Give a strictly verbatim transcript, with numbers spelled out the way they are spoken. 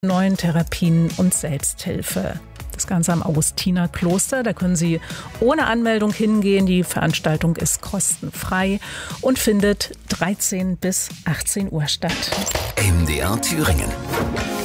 neuen Therapien und Selbsthilfe. Das Ganze am Augustinerkloster. Da können Sie ohne Anmeldung hingehen. Die Veranstaltung ist kostenfrei und findet dreizehn bis achtzehn Uhr statt. M D R Thüringen.